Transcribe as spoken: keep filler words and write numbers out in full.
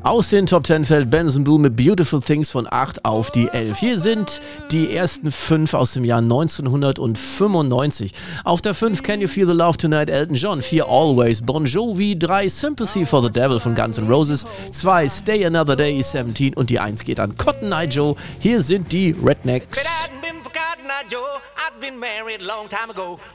Aus den Top zehn fällt Benson Boone mit Beautiful Things von acht auf die elf. Hier sind die ersten fünf aus dem Jahr neunzehnhundertfünfundneunzig. Auf der fünf Can You Feel the Love Tonight, Elton John. vier Always, Bon Jovi. drei Sympathy for the Devil von Guns N' Roses. zwei Stay Another Day, siebzehn. Und die eins geht an Cotton Eye Joe. Hier sind die Rednecks. Joe, I'd been married a long time ago.